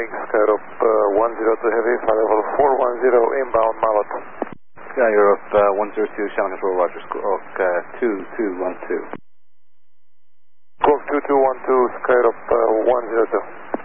morning, Skyrope 102 Heavy, flight level 410 inbound Mallet. Sky Europe 102, Channel Control, Roger, Squawk 2212. Squawk 2212, Skyrope 102.